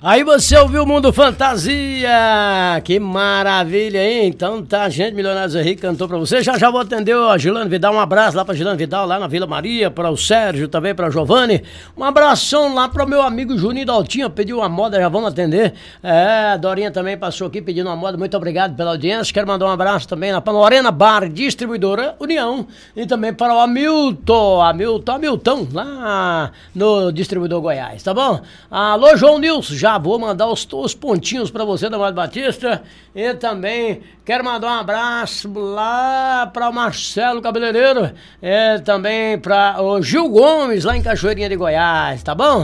Aí você ouviu o Mundo Fantasia, que maravilha, hein? Então tá, gente, Milionários Henrique cantou pra você. Já vou atender a Gilane Vidal, um abraço lá pra Gilane Vidal, lá na Vila Maria, para o Sérgio, também pra Giovanni. Um abração lá pro meu amigo Juninho Daltinha, pediu uma moda, já vamos atender. A Dorinha também passou aqui pedindo uma moda, muito obrigado pela audiência. Quero mandar um abraço também na Panorena Bar, Distribuidora União, e também para o Hamilton, lá no Distribuidor Goiás, tá bom? Alô, João Nilson, já vou mandar os pontinhos pra você, Damado Batista. E também quero mandar um abraço lá para o Marcelo Cabeleireiro. E também para o Gil Gomes, lá em Cachoeirinha de Goiás, tá bom?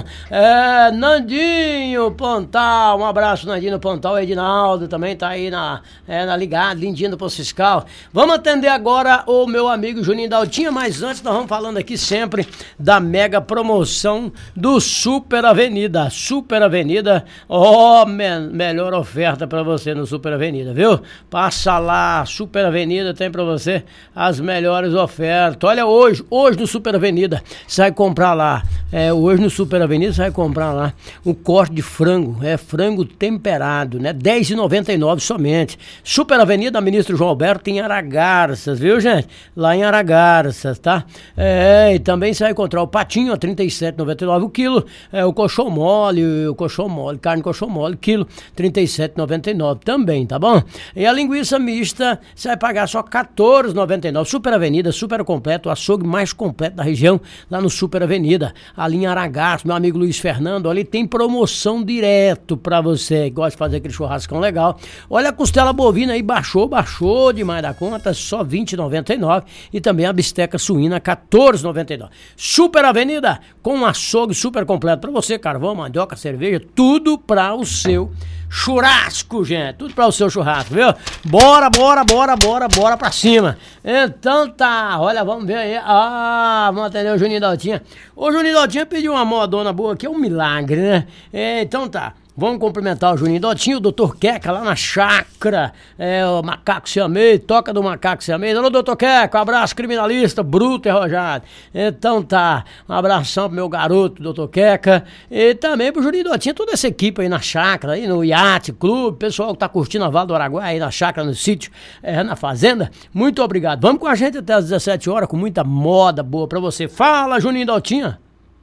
Nandinho Pontal, um abraço, Nandinho Pontal. O Edinaldo também tá aí na ligada, lindinho do Posto Fiscal. Vamos atender agora o meu amigo Juninho Daltinha, mas antes nós vamos falando aqui sempre da mega promoção do Super Avenida. Super Avenida, melhor oferta pra você no Super Avenida, viu? Passa lá, Super Avenida tem pra você as melhores ofertas. Olha, hoje no Super Avenida, você vai comprar lá, hoje no Super Avenida você vai comprar lá um corte de frango, frango temperado, né? R$10,99 somente. Super Avenida, Ministro João Alberto em Aragarças, viu, gente? Lá em Aragarças, tá? E também você vai encontrar o patinho a R$37,99 o quilo, o coxão mole, carne coxão mole, quilo, R$37,99 também, tá bom? E a linguiça mista, você vai pagar só R$14,99. Super Avenida, super completo, o açougue mais completo da região, lá no Super Avenida, ali em Aragarças. Meu amigo Luiz Fernando, ali tem promoção direto pra você que gosta de fazer aquele churrascão legal. Olha a costela bovina aí, baixou demais da conta, só R$20,99. E também a bisteca suína, R$14,99. Super Avenida, com um açougue super completo pra você, carvão, mandioca, cerveja, tudo pra o seu churrasco, gente, tudo pra o seu churrasco, viu? Bora pra cima. Então tá, olha, vamos ver aí. Vamos atender o Juninho Daltinha. O Juninho Daltinha pediu uma modona boa aqui, é um milagre, né? Então tá. Vamos cumprimentar o Juninho Daltinha, o Dr. Queca lá na chácara, o Macaco Siamês, toca do Macaco Siamês. Alô, Dr. Queca, um abraço, criminalista, bruto e arrojado. Então tá, um abração pro meu garoto, Dr. Queca, e também pro Juninho Daltinha, toda essa equipe aí na chácara, aí no Iate Clube, pessoal que tá curtindo a Val do Araguaia, aí na chácara, no sítio, na fazenda, muito obrigado. Vamos com a gente até às 17 horas, com muita moda boa pra você. Fala, Juninho Daltinha.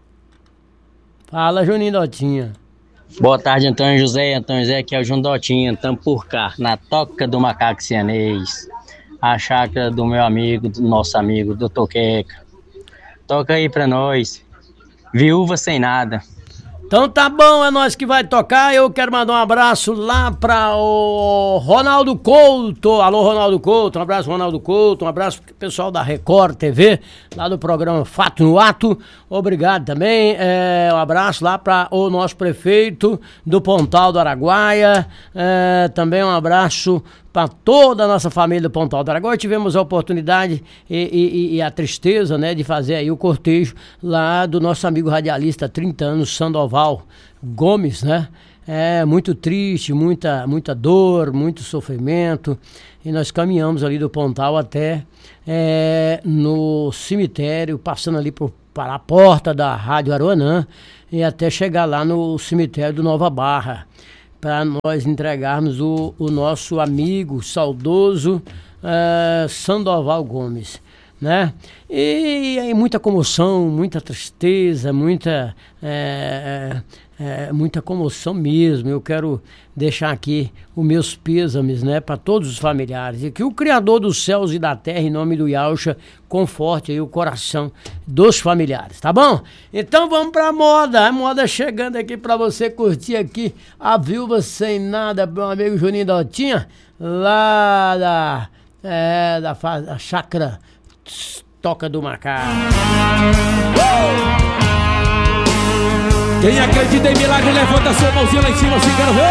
Fala, Juninho Daltinha. Boa tarde, Antônio José, aqui é o João Daltinha, estamos por cá, na toca do Macaco Sianês, a chácara do meu amigo, do nosso amigo, Dr. Queca. Toca aí pra nós, Viúva Sem Nada. Então tá bom, é nós que vai tocar. Eu quero mandar um abraço lá pra o Ronaldo Couto. Alô, Ronaldo Couto, um abraço, Ronaldo Couto, um abraço pro pessoal da Record TV, lá do programa Fato no Ato. Obrigado também, um abraço lá para o nosso prefeito do Pontal do Araguaia, também um abraço para toda a nossa família do Pontal do Araguaia. Tivemos a oportunidade e a tristeza, né, de fazer aí o cortejo lá do nosso amigo radialista, 30 anos, Sandoval Gomes, né? Muito triste, muita dor, muito sofrimento, e nós caminhamos ali do Pontal até no cemitério, passando ali para a porta da Rádio Aruanã e até chegar lá no cemitério do Nova Barra, para nós entregarmos o nosso amigo saudoso Sandoval Gomes, né? E aí muita comoção, muita tristeza, muita comoção mesmo. Eu quero deixar aqui os meus pêsames, né, para todos os familiares, e que o Criador dos céus e da terra, em nome do Yausha, conforte aí o coração dos familiares, tá bom? Então vamos pra moda, a moda chegando aqui pra você curtir aqui a Viúva Sem Nada, meu amigo Juninho Daltinha, lá da chácara Toca do Macaco. Quem acredita em milagre, levanta sua mãozinha lá em cima, assim, quero ver.